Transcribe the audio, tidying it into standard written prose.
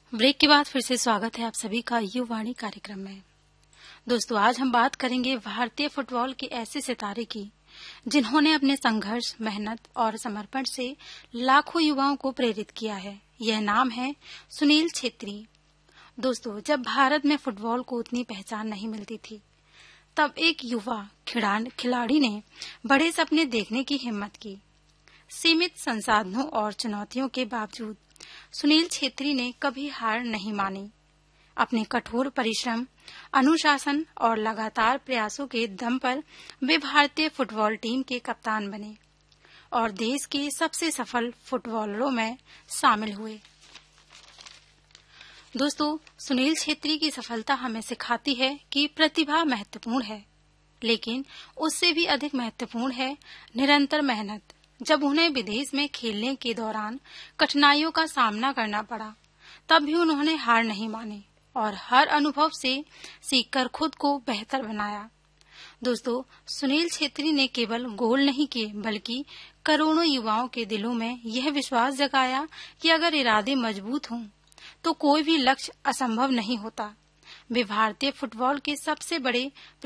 Break के बाद फिर से स्वागत है आप सभी का युवाणी कार्यक्रम में। दोस्तों, आज हम बात करेंगे भारतीय फुटबॉल के ऐसे सितारे की जिन्होंने अपने संघर्ष, मेहनत और समर्पण से लाखों युवाओं को प्रेरित किया है। यह नाम है सुनील छेत्री। दोस्तों, जब भारत में फुटबॉल को उतनी पहचान नहीं मिलती थी, तब एक युवा खिलाड़ी ने बड़े सपने देखने की हिम्मत की। सीमित संसाधनों और चुनौतियों के बावजूद सुनील छेत्री ने कभी हार नहीं मानी। अपने कठोर परिश्रम, अनुशासन और लगातार प्रयासों के दम पर वे भारतीय फुटबॉल टीम के कप्तान बने और देश के सबसे सफल फुटबॉलरों में शामिल हुए। दोस्तों, सुनील छेत्री की सफलता हमें सिखाती है कि प्रतिभा महत्वपूर्ण है, लेकिन उससे भी अधिक महत्वपूर्ण है निरंतर मेहनत। जब उन्हें विदेश में खेलने के दौरान कठिनाइयों का सामना करना पड़ा, तब भी उन्होंने हार नहीं मानी और हर अनुभव से सीखकर खुद को बेहतर बनाया। दोस्तों, सुनील छेत्री ने केवल गोल नहीं किए, बल्कि करोड़ों युवाओं के दिलों में यह विश्वास जगाया कि अगर इरादे मजबूत हों, तो कोई भी लक्ष्य असंभव नहीं होता। वे भारतीय फुटबॉल के सबसे बड़े